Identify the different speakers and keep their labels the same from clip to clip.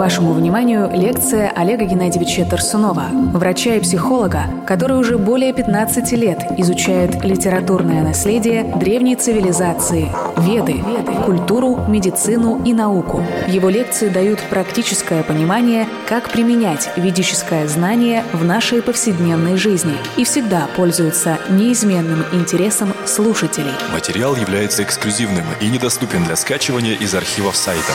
Speaker 1: Вашему вниманию лекция Олега Геннадьевича Тарсунова, врача и психолога, который уже более 15 лет изучает литературное наследие древней цивилизации, Веды, культуру, медицину и науку. Его лекции дают практическое понимание, как применять ведическое знание в нашей повседневной жизни и всегда пользуются неизменным интересом слушателей.
Speaker 2: Материал является эксклюзивным и недоступен для скачивания из архивов сайта.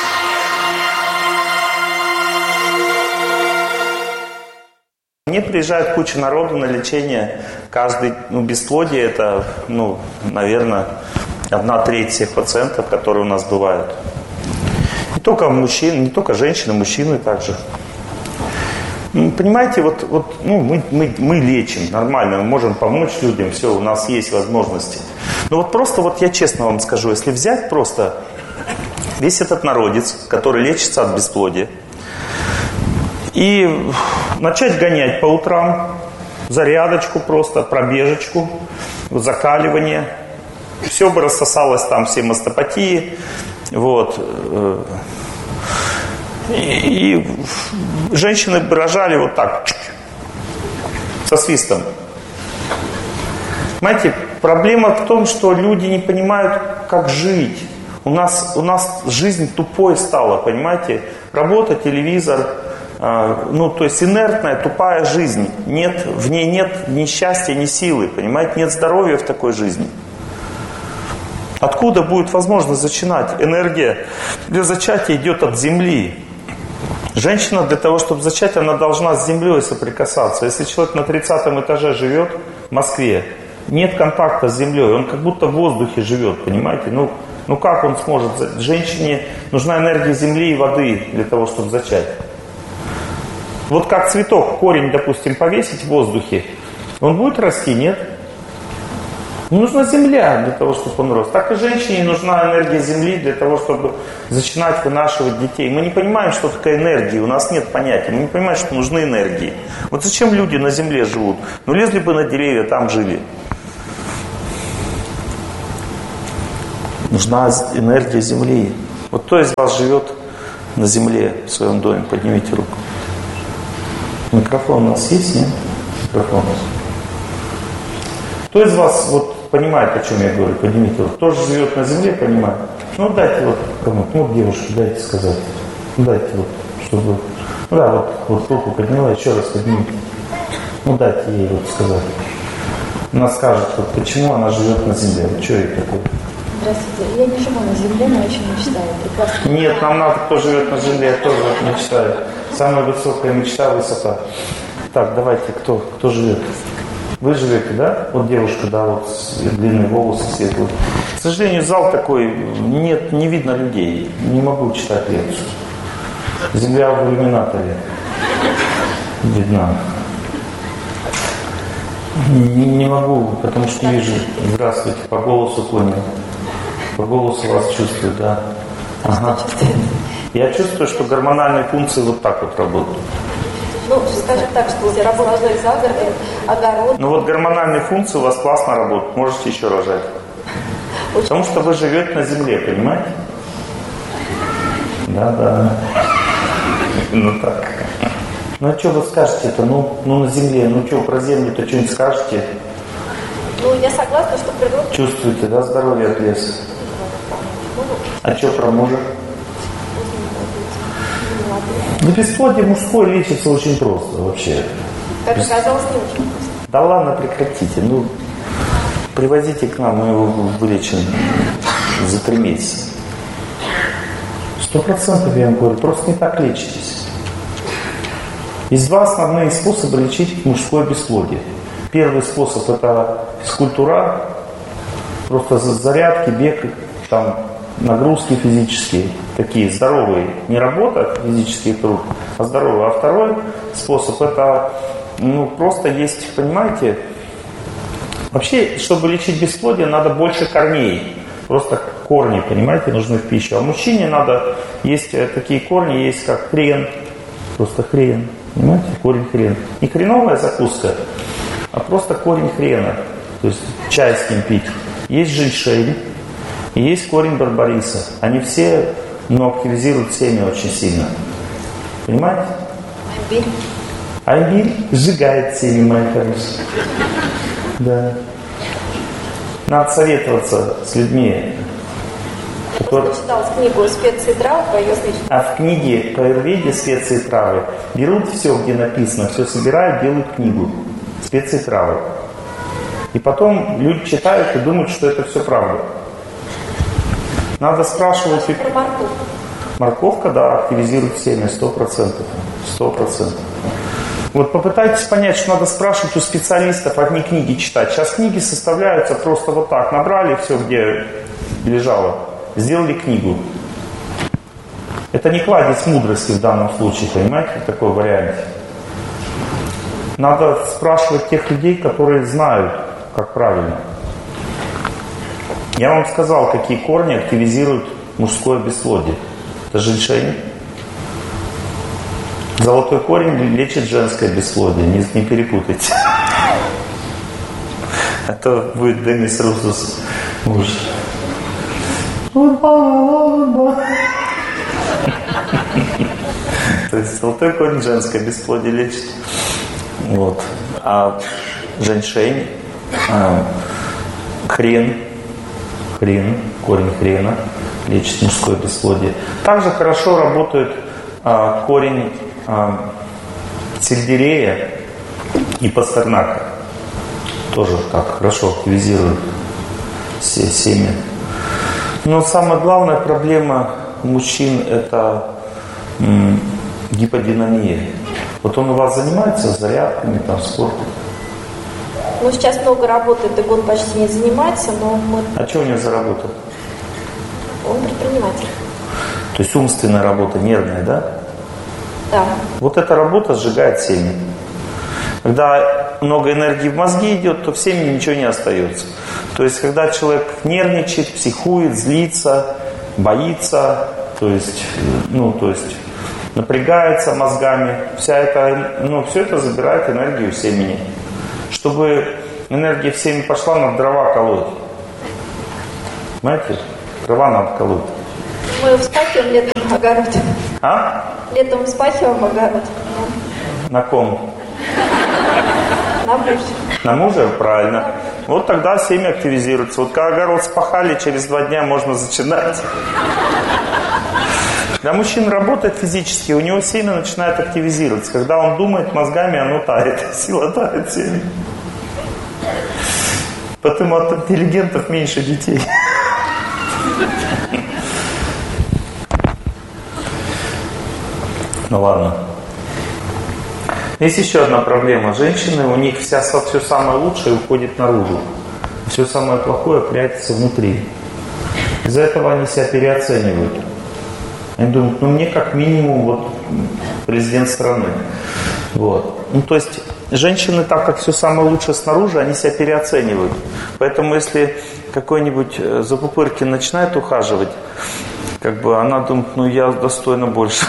Speaker 3: Мне приезжает куча народу на лечение. Каждый, бесплодие это, наверное, 1/3 всех пациентов, которые у нас бывают. Не только мужчины, не только женщины, мужчины также. Понимаете, мы лечим нормально, мы можем помочь людям, все, у нас есть возможности. Но я честно вам скажу, если взять просто весь этот народец, который лечится от бесплодия, и начать гонять по утрам, зарядочку просто, пробежечку, закаливание. Все бы рассосалось там, все мастопатии. И женщины бы рожали вот так, со свистом. Понимаете, проблема в том, что люди не понимают, как жить. У нас жизнь тупой стала, понимаете? Работа, телевизор... то есть инертная, тупая жизнь. В ней нет ни счастья, ни силы, понимаете? Нет здоровья в такой жизни. Откуда будет возможность зачинать? Энергия для зачатия идет от земли. Женщина для того, чтобы зачать, она должна с землей соприкасаться. Если человек на 30-м этаже живет в Москве, нет контакта с землей, он как будто в воздухе живет, понимаете? Как он сможет? Женщине нужна энергия земли и воды для того, чтобы зачать. Вот как цветок, корень, допустим, повесить в воздухе, он будет расти, нет? Нужна земля для того, чтобы он рос. Так и женщине нужна энергия земли для того, чтобы начинать вынашивать детей. Мы не понимаем, что такое энергия, у нас нет понятия. Мы не понимаем, что нужны энергии. Вот зачем люди на земле живут? Лезли бы на деревья, там жили. Нужна энергия земли. Вот кто из вас живет на земле в своем доме? Поднимите руку. Микрофон у нас есть, нет? Микрофон. Кто из вас понимает, о чем я говорю? Поднимите руку. Кто же живет на земле, понимает? Дайте кому-то. Девушке дайте сказать. Дайте чтобы... руку подняла, еще раз поднимите. Дайте ей сказать. Она скажет, почему она живет на земле. Что ей такое?
Speaker 4: Здравствуйте. Я не живу на земле, но очень мечтаю. Прекрасно.
Speaker 3: Нет, нам надо, кто живет на земле, я тоже мечтаю. Самая высокая мечта – высота. Так, давайте, кто живет? Вы живете, да? Девушка, да, длинные волосы, светлые. К сожалению, зал такой, не видно людей. Не могу читать лекцию. Земля в иллюминаторе видна. Не могу, потому что вижу. Здравствуйте, по голосу понял. По голосу вас чувствую, да. Ага. Я чувствую, что гормональные функции так работают.
Speaker 4: Скажем так, что я работаю за городом, огород.
Speaker 3: Гормональные функции у вас классно работают. Можете еще рожать. Потому что вы живете на земле, понимаете? Да. Так. А что вы скажете-то? На земле. Про землю-то что-нибудь скажете?
Speaker 4: Я согласна, что природа...
Speaker 3: Чувствуете, да, здоровье от леса? А что про мужа? Бесплодие мужское лечится очень просто вообще.
Speaker 4: Как оказалось, не очень просто.
Speaker 3: Да ладно, прекратите. Привозите к нам, мы его вылечим за 3 месяца. 100% я вам говорю, просто не так лечитесь. Есть 2 основные способа лечить мужское бесплодие. Первый способ – это физкультура, просто зарядки, бег, нагрузки физические, такие здоровые, не работа, физический труд, а здоровый. А второй способ – это просто есть, понимаете, вообще, чтобы лечить бесплодие, надо больше корней. Просто корни, понимаете, нужны в пищу. А мужчине надо, есть такие корни, есть как хрен, просто хрен, понимаете, корень хрена. Не хреновая закуска, а просто корень хрена, то есть чай с ним пить. Есть женьшень, и есть корень барбариса. Они все активизируют семя очень сильно. Понимаете?
Speaker 4: Имбирь.
Speaker 3: А имбирь сжигает семя, мои хорошие. Да. Надо советоваться с людьми.
Speaker 4: Я читала книгу «Специи и травы» по язычеству.
Speaker 3: А в книге по аюрведе «Специи и травы» берут все, где написано, все собирают, делают книгу «Специи и травы». И потом люди читают и думают, что это все правда. Надо спрашивать...
Speaker 4: Про морковку.
Speaker 3: Морковка, да, активизирует семя 100%. 100%. Вот попытайтесь понять, что надо спрашивать у специалистов, а не книги читать. Сейчас книги составляются просто вот так. Набрали все, где лежало, сделали книгу. Это не кладезь мудрости в данном случае, понимаете, в такой варианте. Надо спрашивать тех людей, которые знают, как правильно. Я вам сказал, какие корни активизируют мужское бесплодие. Это женьшень. Золотой корень лечит женское бесплодие, не перепутайте. Это будет Денис Русус муж. То есть золотой корень женское бесплодие лечит. Вот. А женьшень, хрен, корень хрена лечит мужское бесплодие. Также хорошо работает корень сельдерея и пастернака. Тоже так хорошо активизирует семя. Но самая главная проблема мужчин — это гиподинамия. Вот он у вас занимается зарядками, там, спортом?
Speaker 4: Ну, сейчас много работает, и он почти не занимается, но мы...
Speaker 3: А что у него за работа?
Speaker 4: Он предприниматель.
Speaker 3: То есть умственная работа, нервная, да?
Speaker 4: Да.
Speaker 3: Вот эта работа сжигает семя. Когда много энергии в мозги идет, то в семени ничего не остается. То есть, когда человек нервничает, психует, злится, боится, то есть напрягается мозгами, все это забирает энергию семени. Чтобы энергия в семя пошла, надо дрова колоть. Понимаете? Дрова надо колоть.
Speaker 4: Мы вспахиваем летом огород.
Speaker 3: А?
Speaker 4: Летом вспахиваем огород.
Speaker 3: На ком?
Speaker 4: На муже.
Speaker 3: На мужа? Правильно. Вот тогда семя активизируется. Вот когда огород спахали, через 2 дня можно начинать. Когда мужчина работает физически, у него семя начинает активизироваться. Когда он думает мозгами, оно тает. Сила тает семя. Поэтому от интеллигентов меньше детей. Ну ладно. Есть еще одна проблема. Женщины, у них все самое лучшее уходит наружу. Все самое плохое прячется внутри. Из-за этого они себя переоценивают. Они думают, мне как минимум президент страны. Вот. То есть женщины, так как все самое лучшее снаружи, они себя переоценивают. Поэтому если какой-нибудь Запупыркин начинает ухаживать, она думает, я достойна больше.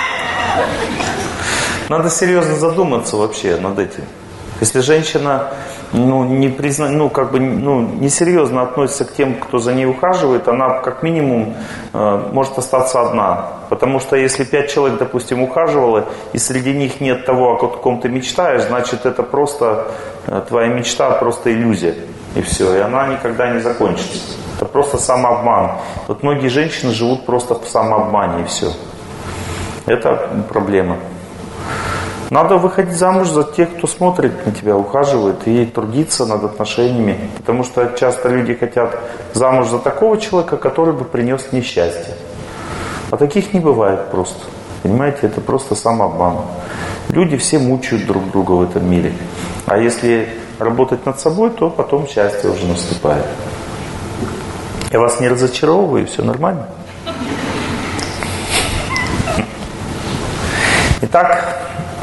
Speaker 3: Надо серьезно задуматься вообще над этим. Если женщина несерьезно относится к тем, кто за ней ухаживает, она как минимум может остаться одна. Потому что если 5 человек, допустим, ухаживало, и среди них нет того, о ком ты мечтаешь, значит это просто твоя мечта, просто иллюзия. И все, и она никогда не закончится. Это просто самообман. Вот многие женщины живут просто в самообмане, и все. Это проблема. Надо выходить замуж за тех, кто смотрит на тебя, ухаживает и трудится над отношениями. Потому что часто люди хотят замуж за такого человека, который бы принес несчастье. А таких не бывает просто. Понимаете, это просто самообман. Люди все мучают друг друга в этом мире. А если работать над собой, то потом счастье уже наступает. Я вас не разочаровываю, все нормально? Итак,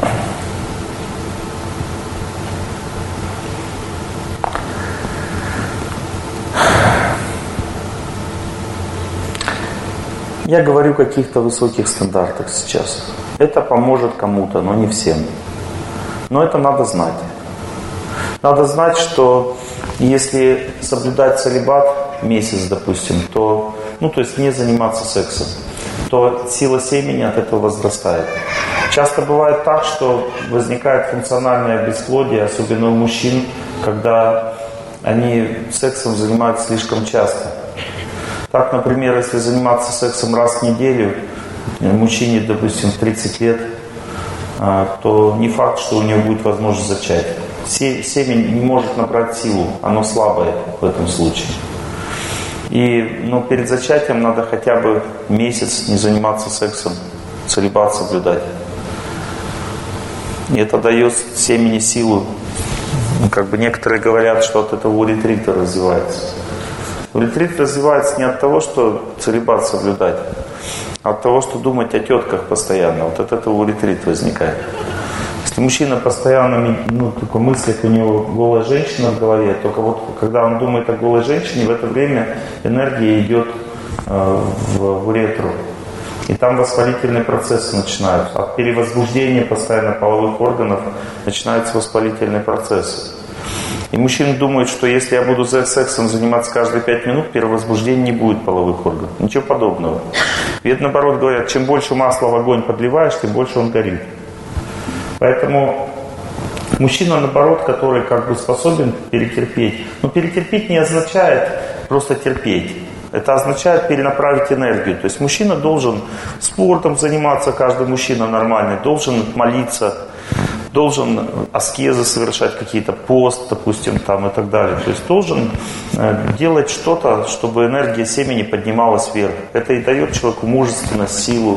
Speaker 3: я говорю о каких-то высоких стандартах сейчас. Это поможет кому-то, но не всем. Но это надо знать. Надо знать, что если соблюдать целибат месяц, допустим, то есть не заниматься сексом, то сила семени от этого возрастает. Часто бывает так, что возникает функциональное бесплодие, особенно у мужчин, когда они сексом занимаются слишком часто. Так, например, если заниматься сексом раз в неделю, мужчине, допустим, 30 лет, то не факт, что у него будет возможность зачать. Семя не может набрать силу, оно слабое в этом случае. И перед зачатием надо хотя бы месяц не заниматься сексом, целибат соблюдать. И это дает семени силу. Некоторые говорят, что от этого уретрита развивается. Уретрит развивается не от того, что целибат соблюдать, а от того, что думать о тетках постоянно. Вот от этого уретрит возникает. Если мужчина постоянно, только мыслях у него голая женщина в голове, только вот когда он думает о голой женщине, в это время энергия идет в уретру. И там воспалительные процессы начинаются. От перевозбуждения постоянно половых органов начинаются воспалительные процессы. И мужчина думает, что если я буду сексом заниматься каждые 5 минут, перевозбуждения не будет половых органов. Ничего подобного. Ведь наоборот говорят, чем больше масла в огонь подливаешь, тем больше он горит. Поэтому мужчина, наоборот, который способен перетерпеть. Но перетерпеть не означает просто терпеть. Это означает перенаправить энергию. То есть мужчина должен спортом заниматься, каждый мужчина нормальный, должен молиться, должен аскезы совершать, какие-то пост, допустим, и так далее. То есть должен делать что-то, чтобы энергия семени поднималась вверх. Это и дает человеку мужественность, силу.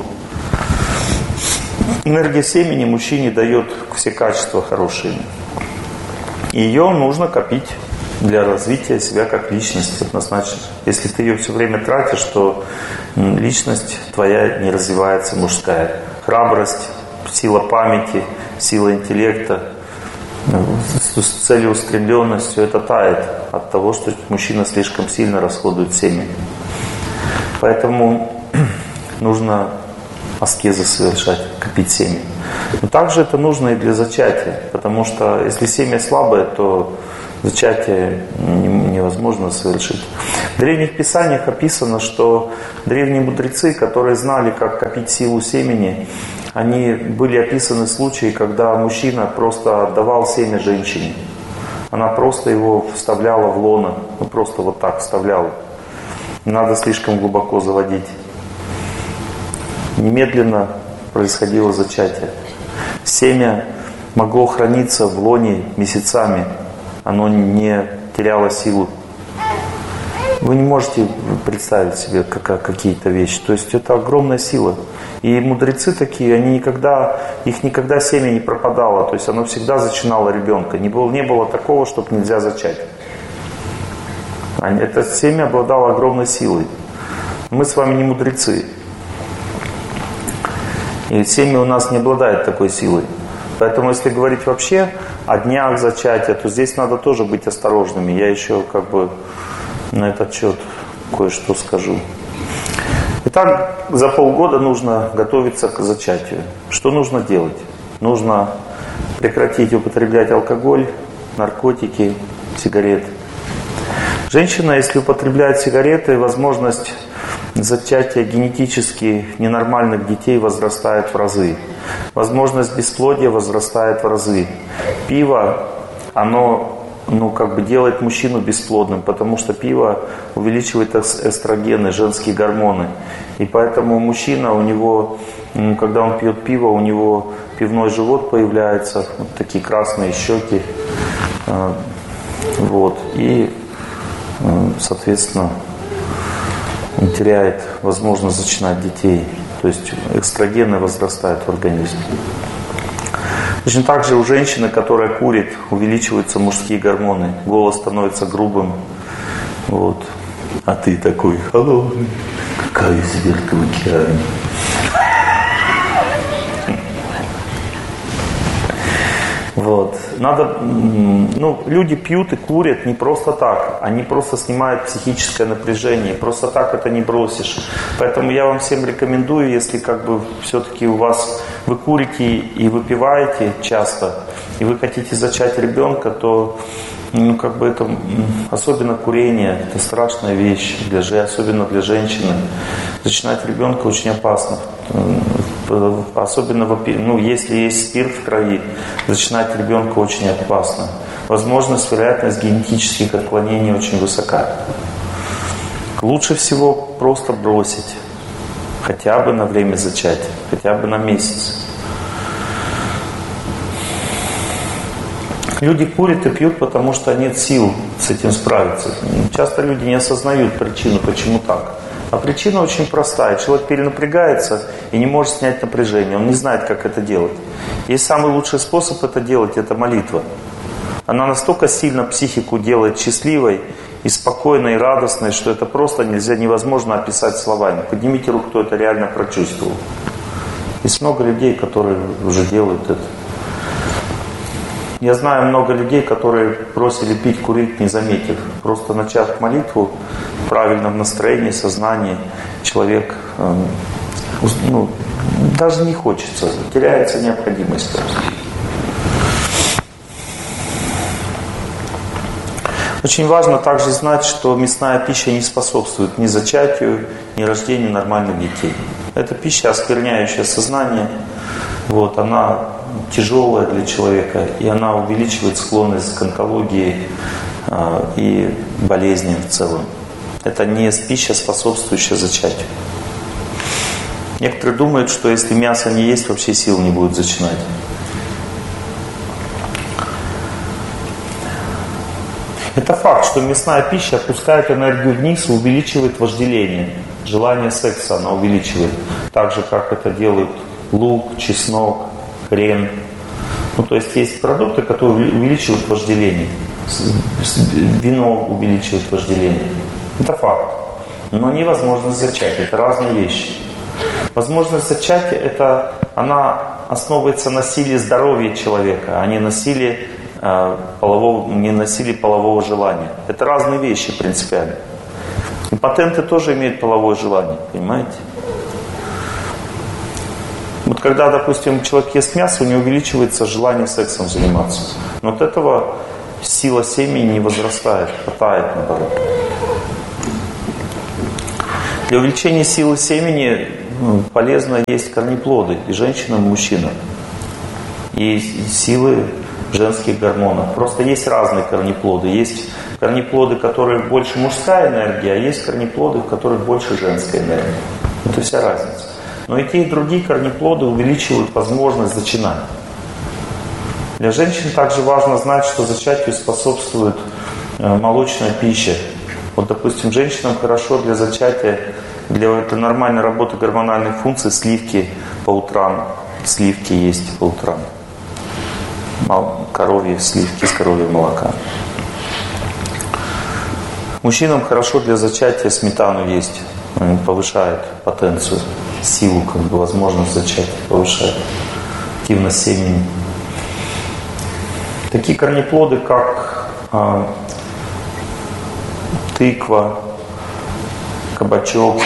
Speaker 3: Энергия семени мужчине дает все качества хорошие. И ее нужно копить для развития себя как личности однозначно. Если ты ее все время тратишь, то личность твоя не развивается, мужская. Храбрость, сила памяти, сила интеллекта, целеустремленность, все это тает от того, что мужчина слишком сильно расходует семя. Поэтому нужно аскезы совершать, копить семя. Но также это нужно и для зачатия, потому что если семя слабое, то зачатие невозможно совершить. В древних писаниях описано, что древние мудрецы, которые знали, как копить силу семени, они были описаны случаи, когда мужчина просто отдавал семя женщине. Она просто его вставляла в лоно, просто вот так вставляла. Не надо слишком глубоко заводить. Немедленно происходило зачатие. Семя могло храниться в лоне месяцами. Оно не теряло силу. Вы не можете представить себе какие-то вещи. То есть это огромная сила. И мудрецы такие, их никогда семя не пропадало. То есть оно всегда зачинало ребенка. Не было такого, чтобы нельзя зачать. Это семя обладало огромной силой. Мы с вами не мудрецы. И семя у нас не обладает такой силой. Поэтому если говорить вообще о днях зачатия, то здесь надо тоже быть осторожными. Я еще на этот счет кое-что скажу. Итак, за полгода нужно готовиться к зачатию. Что нужно делать? Нужно прекратить употреблять алкоголь, наркотики, сигареты. Женщина, если употребляет сигареты, возможность зачатия генетически ненормальных детей возрастает в разы. Возможность бесплодия возрастает в разы. Пиво, оно делает мужчину бесплодным, потому что пиво увеличивает эстрогены, женские гормоны. И поэтому мужчина, когда он пьет пиво, у него пивной живот появляется, вот такие красные щеки. И, соответственно, он теряет возможность зачинать детей. То есть эстрогены возрастают в организме. Точно так же у женщины, которая курит, увеличиваются мужские гормоны. Голос становится грубым. А ты такой холодный, какая звезда в океане. Люди пьют и курят не просто так. Они просто снимают психическое напряжение. Просто так это не бросишь. Поэтому я вам всем рекомендую, если все-таки вы курите и выпиваете часто, и вы хотите зачать ребенка, то это, особенно курение, это страшная вещь, особенно для женщины. Зачинать ребенка очень опасно. особенно если есть спирт в крови, зачинать ребенка очень опасно. Вероятность генетических отклонений очень высока. Лучше всего просто бросить. Хотя бы на время зачатия, хотя бы на месяц. Люди курят и пьют, потому что нет сил с этим справиться. Часто люди не осознают причину, почему так. А причина очень простая. Человек перенапрягается и не может снять напряжение. Он не знает, как это делать. Есть самый лучший способ это делать – это молитва. Она настолько сильно психику делает счастливой и спокойной, и радостной, что это просто невозможно описать словами. Поднимите руку, кто это реально прочувствовал. Есть много людей, которые уже делают это. Я знаю много людей, которые бросили пить, курить, не заметив. Просто начав молитву в правильном настроении, сознании, человек даже не хочется, теряется необходимость. Очень важно также знать, что мясная пища не способствует ни зачатию, ни рождению нормальных детей. Это пища, оскверняющая сознание. Она тяжелая для человека, и она увеличивает склонность к онкологии и болезням в целом. Это не пища, способствующая зачатию. Некоторые думают, что если мясо не есть, вообще сил не будет зачинать. Это факт, что мясная пища опускает энергию вниз и увеличивает вожделение. Желание секса она увеличивает. Так же, как это делают лук, чеснок, хрен. То есть есть продукты, которые увеличивают вожделение. Вино увеличивает вожделение. Это факт. Но невозможность зачатия. Это разные вещи. Возможность зачатия она основывается на силе здоровья человека, а не на силе полового желания. Это разные вещи принципиально. Импотенты тоже имеют половое желание, понимаете? Когда, допустим, человек ест мясо, у него увеличивается желание сексом заниматься. Но от этого сила семени не возрастает, хватает наоборот. Для увеличения силы семени полезно есть корнеплоды и женщинам, и мужчинам. И силы женских гормонов. Просто есть разные корнеплоды. Есть корнеплоды, в которых больше мужская энергия, а есть корнеплоды, в которых больше женская энергия. Это вся разница. Но и те, и другие корнеплоды увеличивают возможность зачинать. Для женщин также важно знать, что зачатию способствует молочная пища. Допустим, женщинам хорошо для зачатия, для нормальной работы гормональных функций сливки по утрам. Сливки есть по утрам. Коровьи сливки из коровьего молока. Мужчинам хорошо для зачатия сметану есть. Повышает потенцию, силу, возможность зачатия, повышает активность семени. Такие корнеплоды, как тыква, кабачок.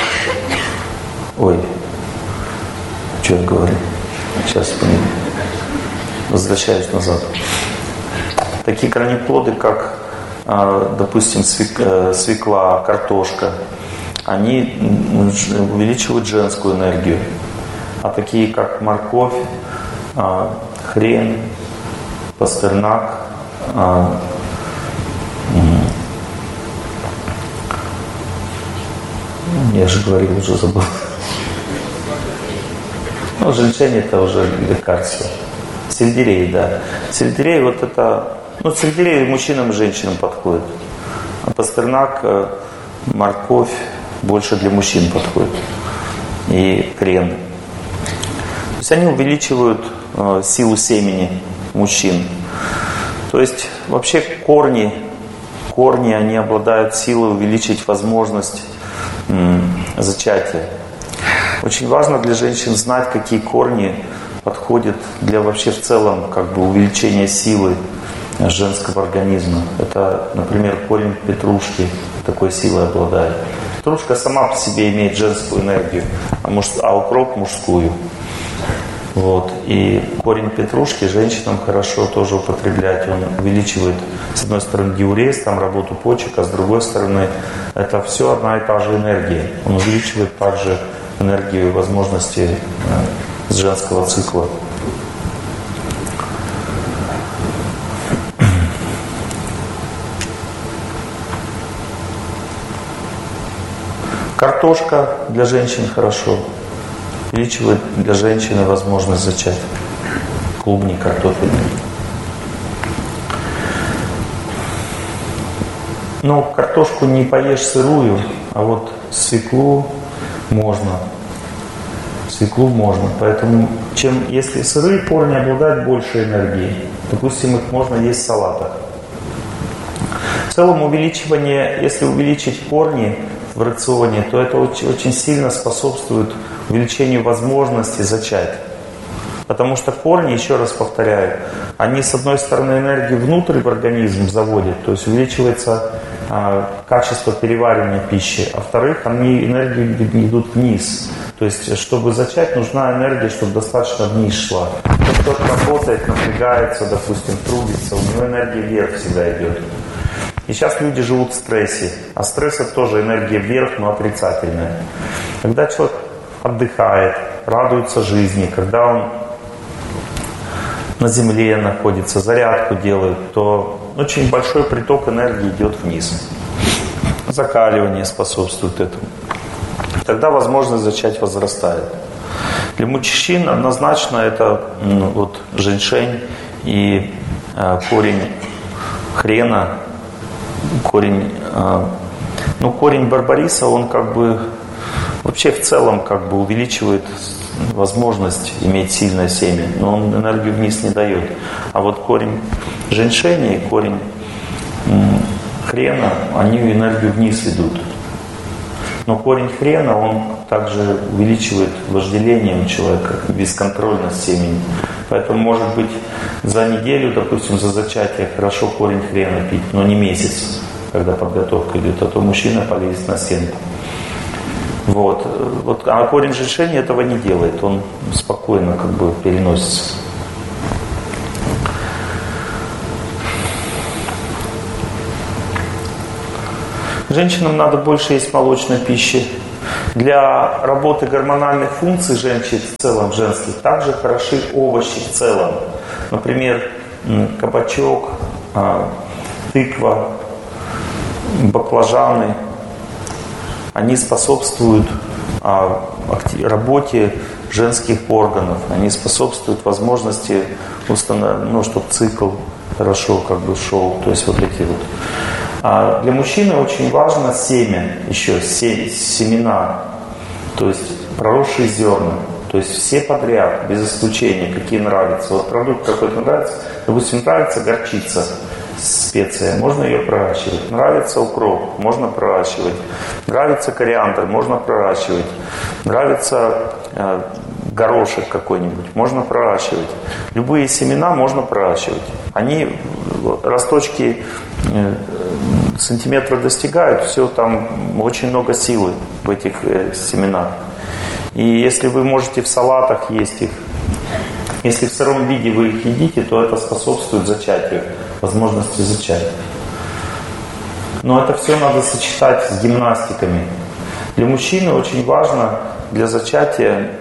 Speaker 3: Что я говорю? Сейчас возвращаюсь назад. Такие корнеплоды, как, допустим, свекла, картошка, они увеличивают женскую энергию. А такие, как морковь, хрен, пастернак, я же говорил, уже забыл. Женьшень это уже лекарство. Сельдерей, да. Сельдерей сельдерей мужчинам и женщинам подходит. А пастернак, морковь больше для мужчин подходит. И хрен. То есть они увеличивают силу семени мужчин. То есть вообще корни, они обладают силой увеличить возможность зачатия. Очень важно для женщин знать, какие корни подходят для вообще в целом увеличения силы женского организма. Это, например, корень петрушки такой силой обладает. Петрушка сама по себе имеет женскую энергию, а укроп мужскую. И корень петрушки женщинам хорошо тоже употреблять. Он увеличивает, с одной стороны, диурез, работу почек, а с другой стороны, это все одна и та же энергия. Он увеличивает также энергию возможности с женского цикла. Картошка для женщин хорошо. Увеличивает для женщины возможность зачать. Клубни, картофель. Но картошку не поешь сырую, а вот свеклу можно. Свеклу можно. Поэтому, если сырые корни обладают большей энергией, допустим, их можно есть в салатах. В целом увеличивание, если увеличить корни в рационе, то это очень сильно способствует увеличению возможности зачать. Потому что корни, еще раз повторяю, они с одной стороны энергию внутрь в организм заводят, то есть увеличивается качество переваривания пищи, а во-вторых, они энергию идут вниз. То есть, чтобы зачать, нужна энергия, чтобы достаточно вниз шла. Тот, кто работает, напрягается, допустим, трудится, у него энергия вверх всегда идет. И сейчас люди живут в стрессе, а стресс это тоже энергия вверх, но отрицательная. Когда человек отдыхает, радуется жизни, когда он на земле находится, зарядку делает, то очень большой приток энергии идет вниз. Закаливание способствует этому. Тогда возможность зачать возрастает. Для мужчин однозначно это вот женьшень и корень хрена, корень барбариса, он как бы вообще в целом как бы увеличивает возможность иметь сильное семя, но он энергию вниз не дает. А вот корень женьшеня и корень хрена, они энергию вниз идут. Но корень хрена, он также увеличивает вожделение у человека, бесконтрольность семени. Поэтому, может быть, за неделю, допустим, за зачатие хорошо корень хрена пить, но не месяц, когда подготовка идет, а то мужчина полезет на стенку. А корень женьшеня этого не делает, он спокойно как бы переносится. Женщинам надо больше есть молочной пищи. Для работы гормональных функций женщин в целом, женских, также хороши овощи в целом. Например, кабачок, тыква, баклажаны. Они способствуют работе женских органов. Они способствуют возможности, чтобы цикл хорошо как бы шел. То есть вот эти вот. Для мужчины очень важно семя, еще семена, то есть проросшие зерна. То есть все подряд, без исключения, какие нравятся. Вот продукт какой-то нравится, допустим, нравится горчица, специя, можно ее проращивать. Нравится укроп, можно проращивать. Нравится кориандр, можно проращивать. Нравится горошек какой-нибудь, можно проращивать. Любые семена можно проращивать. Они, росточки сантиметра достигают, все там очень много силы в этих семенах. И если вы можете в салатах есть их, если в сыром виде вы их едите, то это способствует зачатию, возможности зачать. Но это все надо сочетать с гимнастиками. Для мужчины очень важно для зачатия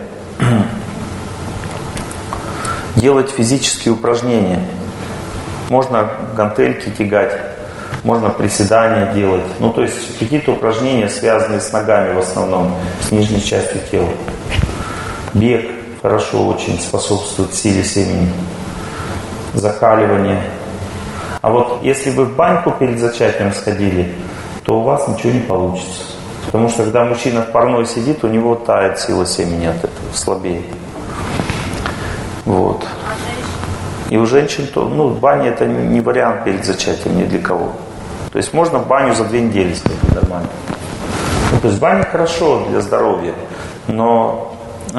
Speaker 3: делать физические упражнения. Можно гантельки тягать, можно приседания делать. То есть какие-то упражнения, связанные с ногами в основном, с нижней частью тела. Бег хорошо очень способствует силе семени. Закаливание. А вот если вы в баньку перед зачатием сходили, то у вас ничего не получится. Потому что когда мужчина в парной сидит, у него тает сила семени от этого, слабеет. Вот. И у женщин, баня это не вариант перед зачатием ни для кого. То есть можно в баню за 2 недели сходить нормально. То есть баня хорошо для здоровья, но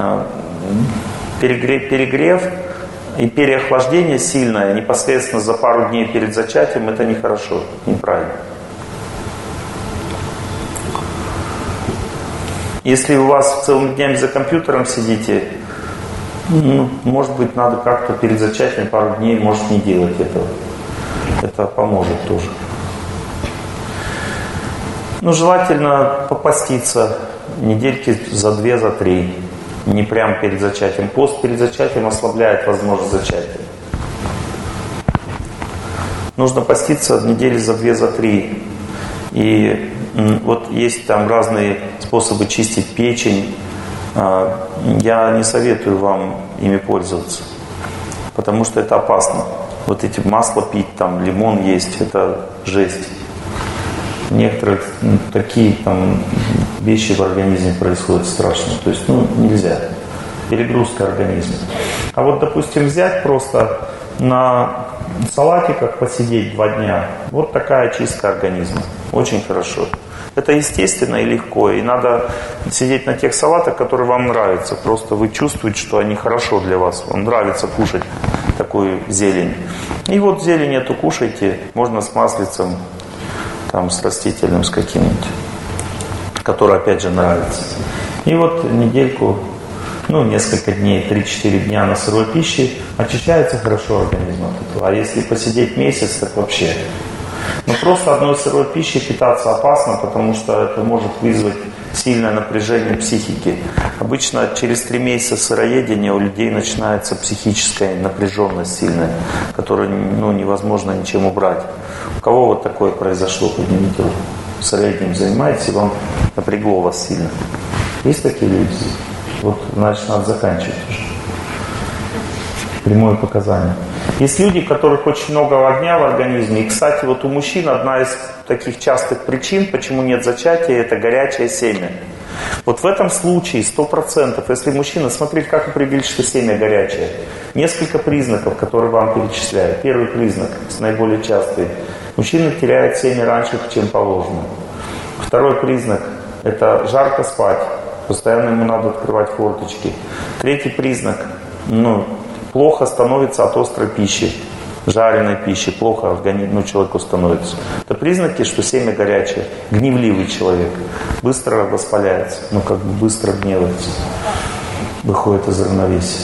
Speaker 3: перегрев и переохлаждение сильное непосредственно за пару дней перед зачатием это нехорошо, неправильно. Если у вас целыми днями за компьютером сидите, может быть, надо как-то перед зачатием пару дней, может, не делать этого. Это поможет тоже. Желательно попаститься недельки за 2, за 3. не прямо перед зачатием. Пост перед зачатием ослабляет возможность зачатия. Нужно поститься недели за 2-3. И вот есть там разные способы чистить печень. Я не советую вам ими пользоваться, потому что это опасно. Вот эти масла пить, там лимон есть, это жесть. Некоторые такие там вещи в организме происходят страшные. То есть, нельзя. Перегрузка организма. А вот, допустим, взять просто на салатиках посидеть 2 дня. Вот такая чистка организма. Очень хорошо. Это естественно и легко. И надо сидеть на тех салатах, которые вам нравятся. Просто вы чувствуете, что они хорошо для вас. Вам нравится кушать такую зелень. И вот зелень эту кушайте. Можно с маслицем, там, с растительным, с каким-нибудь, который опять же нравится. И вот недельку, несколько дней, 3-4 дня на сырой пище очищается хорошо организм от этого. А если посидеть месяц, так вообще. Но просто одной сырой пищей питаться опасно, потому что это может вызвать сильное напряжение психики. Обычно через 3 месяца сыроедения у людей начинается психическая напряженность сильная, которую невозможно ничем убрать. У кого вот такое произошло, поднимите руку. Сыроедением занимаетесь, и вам напрягло вас сильно. Есть такие люди? Вот, значит, надо заканчивать уже. Прямое показание. Есть люди, у которых очень много огня в организме. И, кстати, вот у мужчин одна из таких частых причин, почему нет зачатия, это горячее семя. Вот в этом случае 100%, если мужчина, смотрите, как определить, что семя горячее. Несколько признаков, которые вам перечисляют. Первый признак, наиболее частый. Мужчина теряет семя раньше, чем положено. Второй признак – это жарко спать. Постоянно ему надо открывать форточки. Третий признак – плохо становится от острой пищи, жареной пищи. Плохо человеку становится. Это признаки, что семя горячее. Гневливый человек. Быстро воспаляется. Быстро гневается. Выходит из равновесия.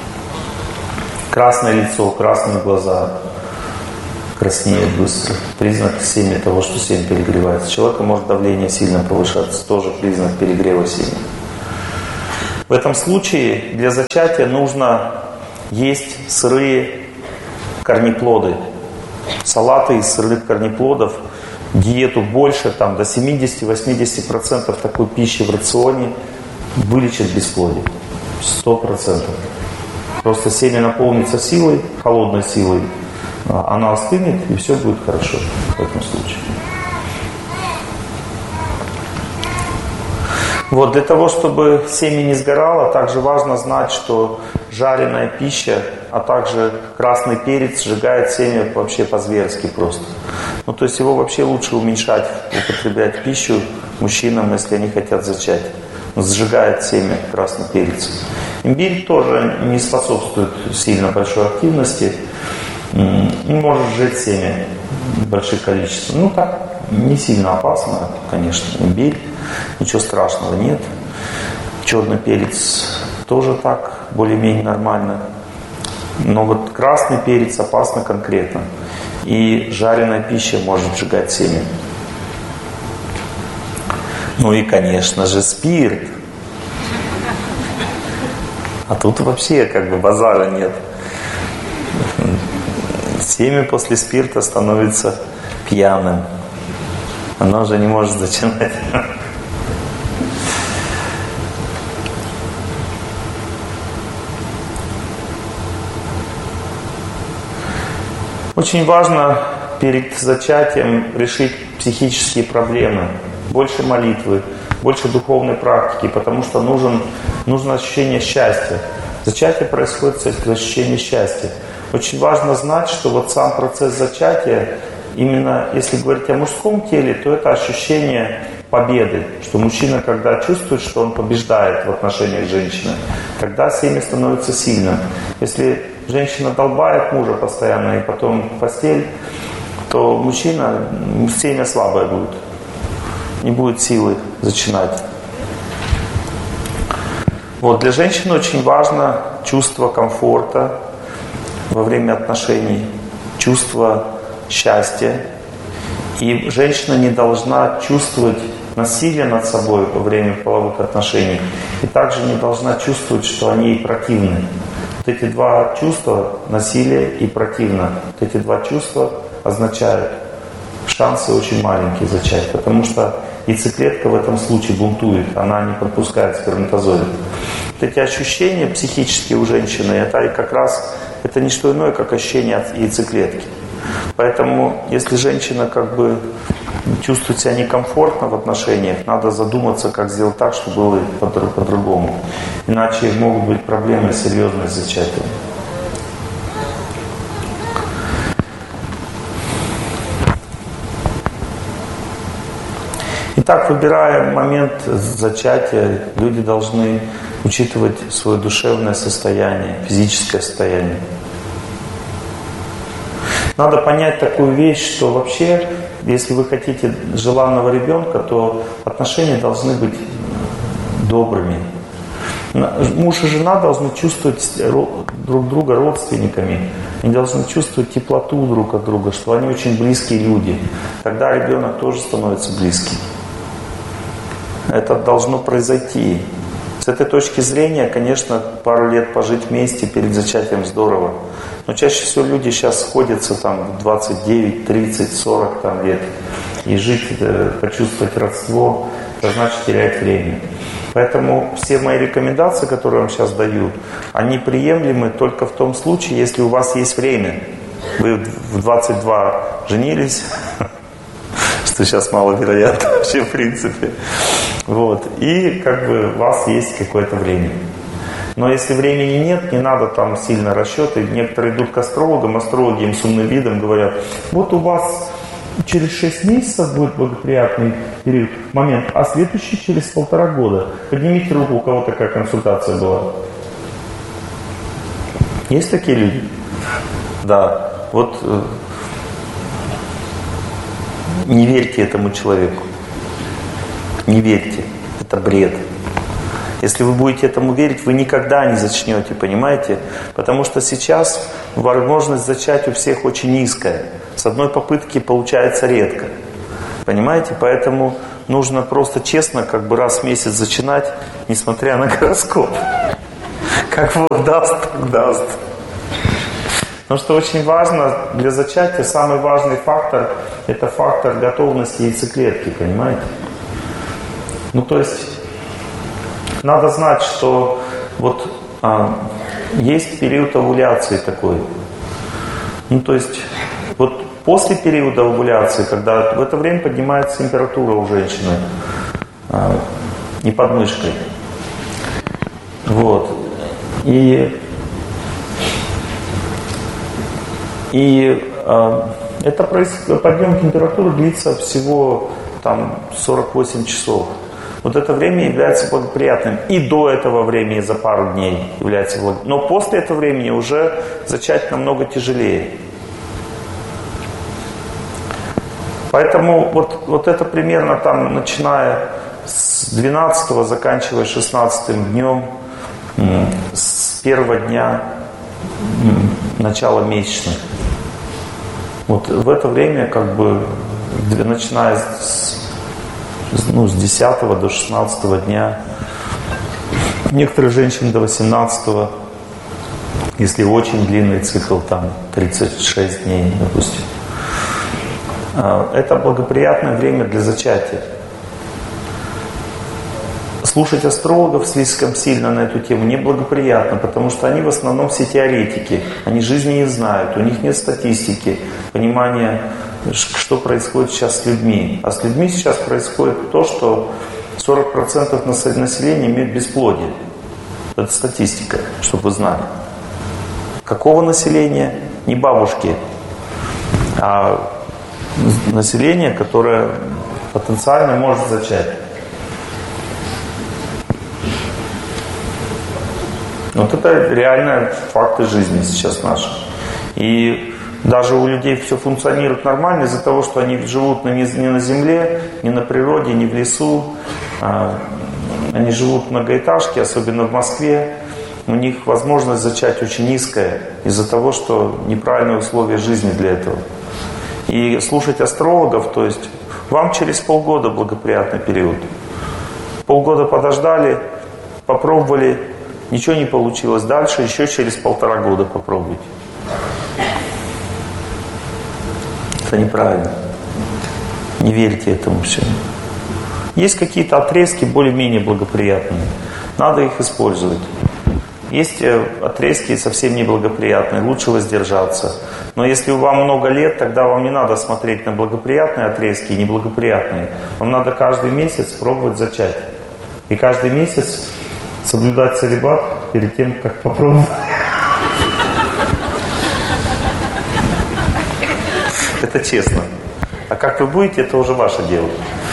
Speaker 3: Красное лицо, красные глаза. Краснеет быстро. Признак семя того, что семя перегревается. У человека может давление сильно повышаться. Тоже признак перегрева семя. В этом случае для зачатия нужно есть сырые корнеплоды. Салаты из сырых корнеплодов. Диету больше, до 70-80% такой пищи в рационе вылечит бесплодие. 100%. Просто семя наполнится силой, холодной силой. Она остынет, и все будет хорошо в этом случае. Вот, для того, чтобы семя не сгорало, также важно знать, что жареная пища, а также красный перец сжигает семя вообще по-зверски просто. То есть его вообще лучше уменьшать, употреблять в пищу мужчинам, если они хотят зачать. Сжигает семя красный перец. Имбирь тоже не способствует сильно большой активности. Может сжечь семя в больших количествах. Так, не сильно опасно, конечно, имбирь. Ничего страшного нет. Черный перец тоже так, более-менее нормально. Но вот красный перец опасно конкретно. И жареная пища может сжигать семя. И, конечно же, спирт. А тут вообще базара нет. Семя после спирта становится пьяным. Оно уже не может зачинать. Очень важно перед зачатием решить психические проблемы. Больше молитвы, больше духовной практики, потому что нужно ощущение счастья. Зачатие происходит с ощущением счастья. Очень важно знать, что вот сам процесс зачатия, именно если говорить о мужском теле, то это ощущение победы. Что мужчина, когда чувствует, что он побеждает в отношениях с женщиной, тогда семя становится сильным. Если женщина долбает мужа постоянно и потом в постель, то семя слабое будет. Не будет силы зачинать. Вот, для женщины очень важно чувство комфорта во время отношений, чувство счастья. И женщина не должна чувствовать насилия над собой во время половых отношений и также не должна чувствовать, что они ей противны. Вот эти два чувства, насилие и противно, вот эти два чувства означают, шансы очень маленькие зачать, потому что яйцеклетка в этом случае бунтует, она не пропускает сперматозоид. Вот эти ощущения психические у женщины, это как раз это не что иное, как ощущение от яйцеклетки. Поэтому, если женщина как бы чувствует себя некомфортно в отношениях, надо задуматься, как сделать так, чтобы было по-другому. Иначе могут быть проблемы серьезные с зачатием. Итак, выбирая момент зачатия, люди должны учитывать свое душевное состояние, физическое состояние. Надо понять такую вещь, что вообще, если вы хотите желанного ребенка, то отношения должны быть добрыми. Муж и жена должны чувствовать друг друга родственниками. Они должны чувствовать теплоту друг от друга, что они очень близкие люди. Тогда ребенок тоже становится близким. Это должно произойти. С этой точки зрения, конечно, пару лет пожить вместе перед зачатием здорово. Но чаще всего люди сейчас сходятся там в 29, 30, 40 там, лет. И жить, почувствовать родство, это значит терять время. Поэтому все мои рекомендации, которые я вам сейчас даю, они приемлемы только в том случае, если у вас есть время. Вы в 22 женились, что сейчас маловероятно вообще в принципе. Вот. И как бы у вас есть какое-то время. Но если времени нет, не надо там сильно расчеты. Некоторые идут к астрологам, астрологи им с умным видом говорят: вот у вас через 6 месяцев будет благоприятный период, момент, а следующий через 1,5 года. Поднимите руку, у кого такая консультация была. Есть такие люди? Да. Вот не верьте этому человеку. Не верьте. Это бред. Если вы будете этому верить, вы никогда не зачнете, понимаете? Потому что сейчас возможность зачать у всех очень низкая. С одной попытки получается редко. Понимаете? Поэтому нужно просто честно, как бы раз в месяц зачинать, несмотря на гороскоп. Как Бог даст, так даст. Потому что очень важно для зачатия, самый важный фактор – это фактор готовности яйцеклетки, понимаете? Ну, то есть, надо знать, что вот есть период овуляции такой. Ну, то есть, вот после периода овуляции, когда в это время поднимается температура у женщины не под мышкой. Вот. И это подъем температуры длится всего там 48 часов. Вот это время является благоприятным. И до этого времени за пару дней является благоприятным. Но после этого времени уже зачать намного тяжелее. Поэтому вот это примерно там, начиная с 12-го, заканчивая 16-м днем, с первого дня начала месячных. Вот в это время, как бы, начиная с 10 до 16 дня, некоторые женщины до 18, если очень длинный цикл, там 36 дней, допустим. Это благоприятное время для зачатия. Слушать астрологов слишком сильно на эту тему неблагоприятно, потому что они в основном все теоретики, они жизни не знают, у них нет статистики, понимания, что происходит сейчас с людьми. А с людьми сейчас происходит то, что 40% населения имеют бесплодие. Это статистика, чтобы вы знали. Какого населения? Не бабушки, а население, которое потенциально может зачать. Вот это реально факты жизни сейчас наши. И даже у людей все функционирует нормально из-за того, что они живут не на земле, не на природе, не в лесу. Они живут в многоэтажке, особенно в Москве. У них возможность зачать очень низкая из-за того, что неправильные условия жизни для этого. И слушать астрологов, то есть Вам через полгода благоприятный период. Полгода подождали, попробовали, ничего не получилось. Дальше еще через 1,5 года попробуйте. Это неправильно. Не верьте этому всему. Есть какие-то отрезки более-менее благоприятные. Надо их использовать. Есть отрезки совсем неблагоприятные, лучше воздержаться. Но если вам много лет, тогда вам не надо смотреть на благоприятные отрезки и неблагоприятные. Вам надо каждый месяц пробовать зачать. И каждый месяц соблюдать целибат перед тем, как попробовать. Это честно. А как вы будете, это уже ваше дело.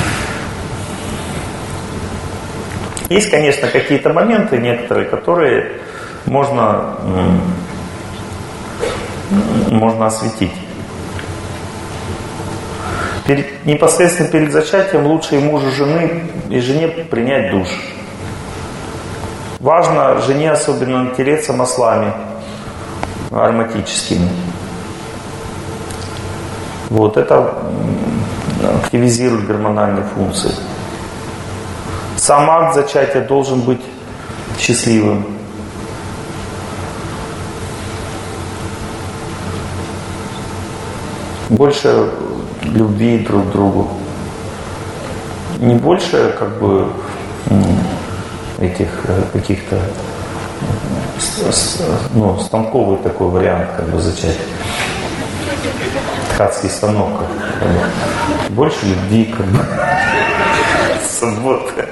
Speaker 3: Есть, конечно, какие-то моменты некоторые, которые можно осветить. Непосредственно перед зачатием лучше и мужу и жене принять душ. Важно жене особенно натереться маслами ароматическими. Вот это активизирует гормональные функции. Сам акт зачатия должен быть счастливым. Больше любви друг к другу. Не больше этих каких-то станковый такой вариант зачатия. Ткацкий станок. Больше любви Суббота.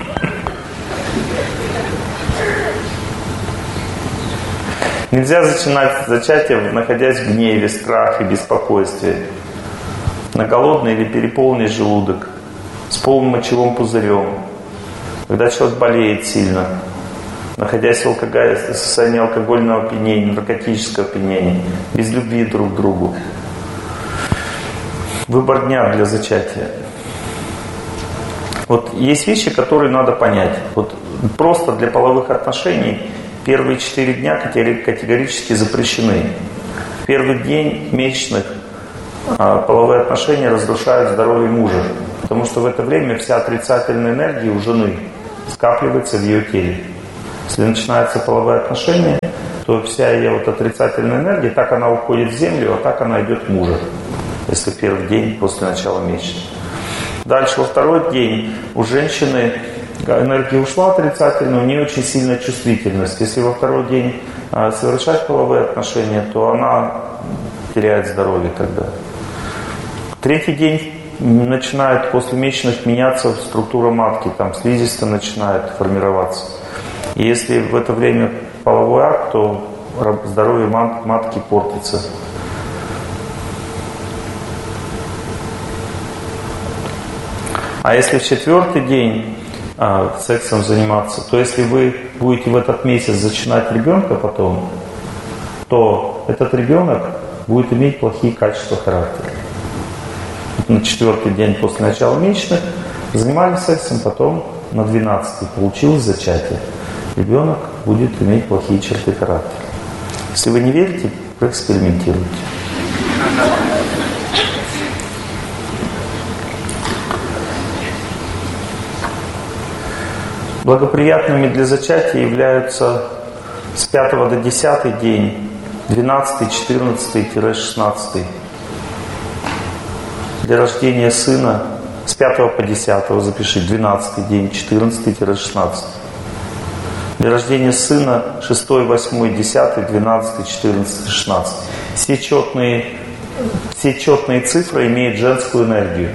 Speaker 3: Нельзя начинать зачатие, находясь в гневе, страхе, беспокойстве, на голодный или переполненный желудок, с полным мочевым пузырем, когда человек болеет сильно, находясь в состоянии алкогольного опьянения, наркотического опьянения, без любви друг к другу. Выбор дня для зачатия. Вот есть вещи, которые надо понять. Вот просто для половых отношений первые 4 дня категорически запрещены. В первый день месячных половые отношения разрушают здоровье мужа, потому что в это время вся отрицательная энергия у жены скапливается в ее теле. Если начинаются половые отношения, то вся ее отрицательная энергия, так она уходит в землю, а так она идет к мужу, если первый день после начала месяца. Дальше, во второй день у женщины энергия ушла отрицательная, у нее очень сильная чувствительность. Если во второй день совершать половые отношения, то она теряет здоровье тогда. Третий день начинает после месячных меняться структура матки, там слизистая начинает формироваться. И если в это время половой акт, то здоровье матки портится. А если в 4-й день сексом заниматься, то если вы будете в этот месяц зачинать ребенка потом, то этот ребенок будет иметь плохие качества характера. На 4-й день после начала месячных занимались сексом, потом на 12-й получилось зачатие. Ребенок будет иметь плохие черты характера. Если вы не верите, проэкспериментируйте. Благоприятными для зачатия являются с 5 до 10 день, 12, 14-16. Для рождения сына с 5 по 10, запиши, 12 день, 14-16. Для рождения сына 6, 8, 10, 12, 14, 16. Все четные цифры имеют женскую энергию.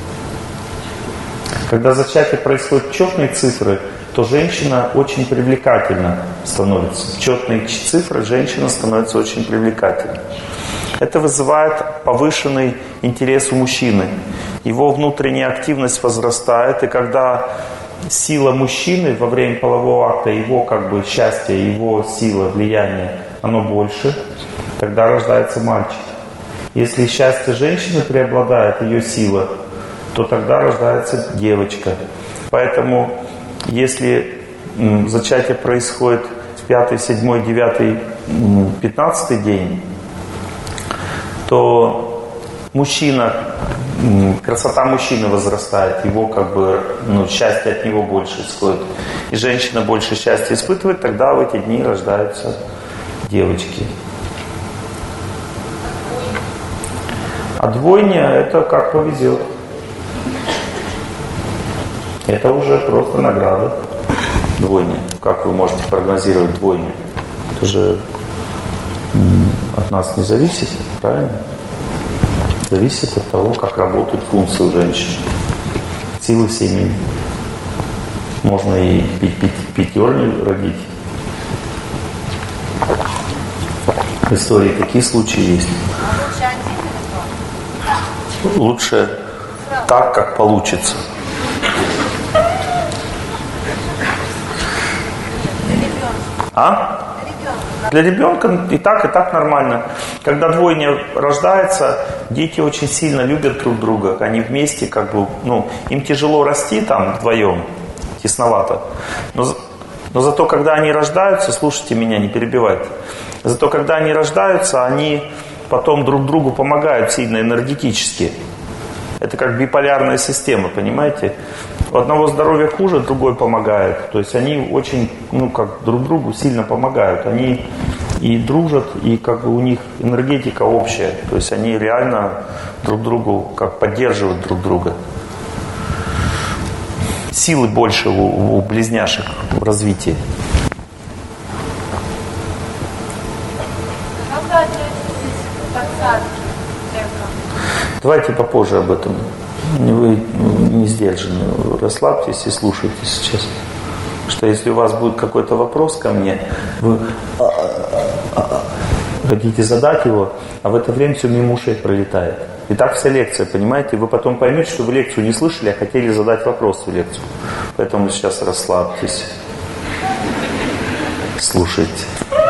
Speaker 3: Когда зачатие происходит в четные цифры, то женщина очень привлекательна становится. В четные цифры женщина становится очень привлекательной. Это вызывает повышенный интерес у мужчины. Его внутренняя активность возрастает, и когда сила мужчины во время полового акта, его счастье, его сила, влияние, оно больше, тогда рождается мальчик. Если счастье женщины преобладает, ее сила, то тогда рождается девочка. Поэтому, если зачатие происходит в 5, 7, 9, 15 день, то мужчина красота мужчины возрастает, его как бы, счастье от него больше исходит. И женщина больше счастья испытывает, тогда в эти дни рождаются девочки. А двойня это как повезет. Это уже просто награда. Двойня. Как вы можете прогнозировать двойню? Это же от нас не зависит, правильно? Зависит от того, как работают функции у женщин. Силы семьи. Можно и пятерню родить. В истории такие случаи есть. Лучше так, как получится. А? Для ребенка и так нормально. Когда двойня рождается, дети очень сильно любят друг друга. Они вместе им тяжело расти там вдвоем, тесновато. Но зато когда они рождаются, слушайте меня, не перебивайте. Зато когда они рождаются, они потом друг другу помогают сильно энергетически. Это как биполярная система, понимаете? У одного здоровья хуже, другой помогает. То есть они очень, друг другу сильно помогают. Они и дружат, и у них энергетика общая. То есть они реально друг другу поддерживают друг друга. Силы больше у близняшек в развитии. Давайте попозже об этом. Вы не сдержаны. Расслабьтесь и слушайте сейчас. Что если у вас будет какой-то вопрос ко мне, вы хотите задать его, а в это время все мимо ушей пролетает. И так вся лекция, понимаете? Вы потом поймете, что вы лекцию не слышали, а хотели задать вопрос в лекцию. Поэтому сейчас расслабьтесь. Слушайте.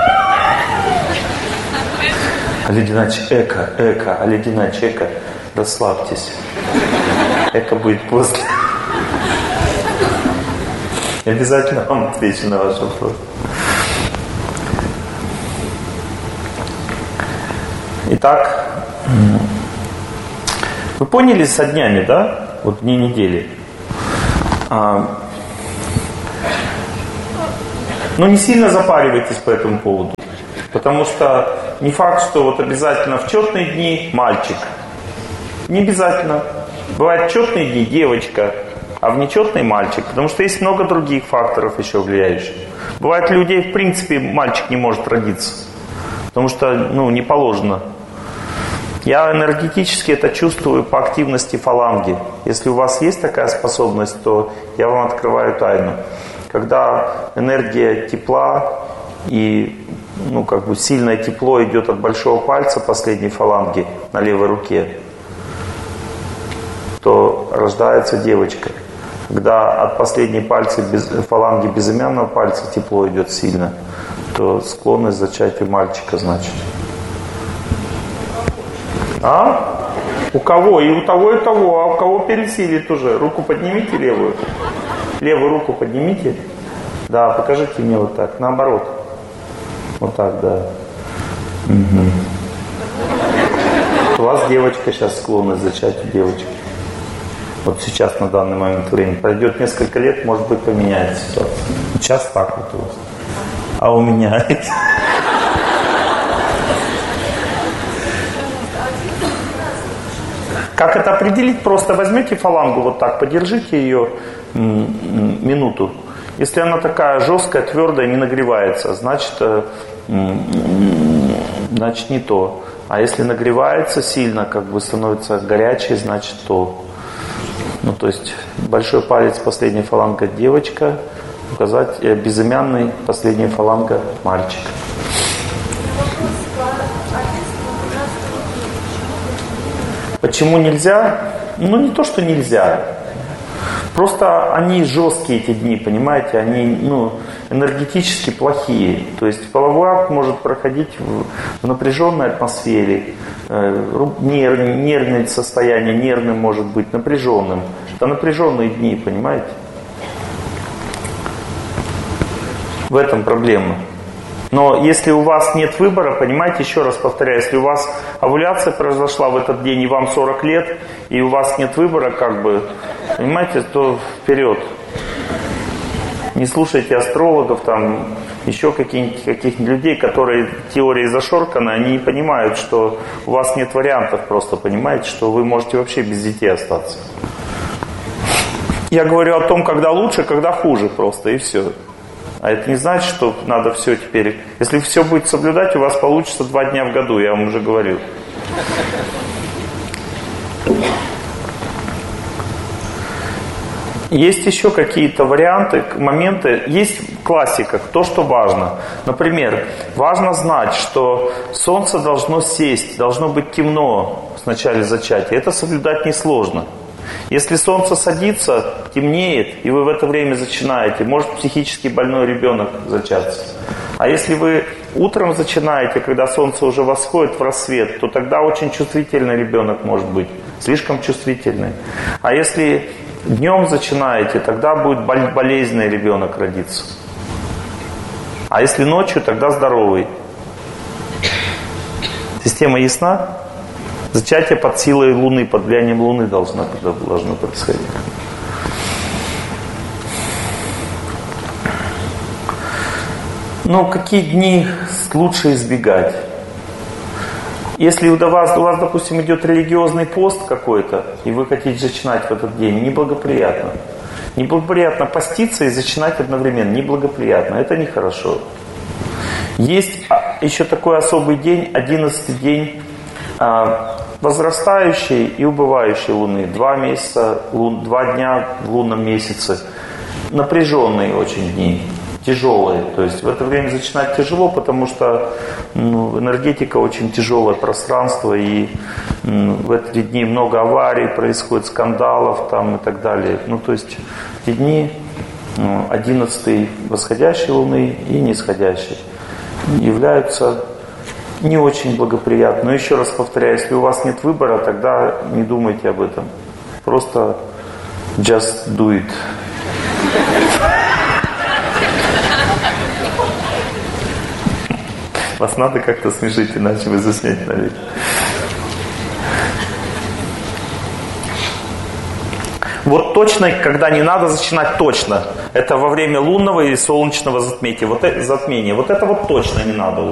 Speaker 3: Олег Геннадьевич, Олег Геннадьевич, расслабьтесь. Эко будет после. Я обязательно вам отвечу на ваш вопрос. Итак, вы поняли со днями, да? Вот дни недели. Но не сильно запаривайтесь по этому поводу. Потому что не факт, что обязательно в четные дни мальчик. Не обязательно. Бывают четные дни девочка, а в нечетные мальчик. Потому что есть много других факторов еще влияющих. Бывает, у людей в принципе мальчик не может родиться. Потому что, не положено. Я энергетически это чувствую по активности фаланги. Если у вас есть такая способность, то я вам открываю тайну. Когда энергия тепла и сильное тепло идет от большого пальца последней фаланги на левой руке, то рождается девочка. Когда от последней фаланги безымянного пальца тепло идет сильно, то склонность к зачатию мальчика, значит. У кого? И у того, и того. А у кого пересилит уже? Руку поднимите левую. Левую руку поднимите. Да, покажите мне вот так. Наоборот. Вот так, да. Угу. У вас девочка сейчас склонна к зачатию девочки. Вот сейчас, на данный момент времени. Пройдет несколько лет, может быть, поменяется ситуация. Сейчас так вот у вас. А у меня... Как это определить? Просто возьмете фалангу вот так, подержите ее минуту. Если она такая жесткая, твердая, не нагревается, значит не то. А если нагревается сильно, становится горячей, значит то. То есть большой палец, последняя фаланга девочка, указать безымянный, последняя фаланга мальчик. Почему нельзя? Не то, что нельзя. Просто они жесткие, эти дни, понимаете? Они энергетически плохие. То есть половой акт может проходить в напряженной атмосфере. Нервное состояние, нервным может быть напряженным. Это напряженные дни, понимаете? В этом проблема. Но если у вас нет выбора, понимаете, еще раз повторяю, если у вас овуляция произошла в этот день, и вам 40 лет, и у вас нет выбора, как бы, понимаете, то вперед. Не слушайте астрологов, там, еще каких-нибудь людей, которые теорией зашорканы, они не понимают, что у вас нет вариантов просто, понимаете, что вы можете вообще без детей остаться. Я говорю о том, когда лучше, когда хуже просто, и все. А это не значит, что надо все теперь... Если все будет соблюдать, у вас получится 2 дня в году, я вам уже говорю. Есть еще какие-то варианты, моменты. Есть классика, то, что важно. Например, важно знать, что солнце должно сесть, должно быть темно в начале зачатия. Это соблюдать несложно. Если солнце садится, темнеет, и вы в это время зачинаете, может психически больной ребенок зачаться. А если вы утром зачинаете, когда солнце уже восходит в рассвет, то тогда очень чувствительный ребенок может быть, слишком чувствительный. А если днем зачинаете, тогда будет болезненный ребенок родиться. А если ночью, тогда здоровый. Система ясна? Зачатие под силой Луны, под влиянием Луны должно происходить. Но какие дни лучше избегать? Если у вас, допустим, идет религиозный пост какой-то, и вы хотите зачинать в этот день, неблагоприятно. Неблагоприятно поститься и зачинать одновременно. Неблагоприятно. Это нехорошо. Есть еще такой особый день, 11-й день возрастающей и убывающей Луны. 2 дня в лунном месяце. Напряженные очень дни. Тяжелые. То есть в это время зачинать тяжело, потому что энергетика очень тяжелое пространство, и в эти дни много аварий происходит, скандалов там и так далее. То есть эти дни 11-й восходящей Луны и нисходящей являются не очень благоприятны. Но еще раз повторяю, если у вас нет выбора, тогда не думайте об этом. Просто just do it. Вас надо как-то смешить, иначе вы заснете навек. Вот точно, когда не надо зачинать точно. Это во время лунного и солнечного затмения. Вот это вот точно не надо.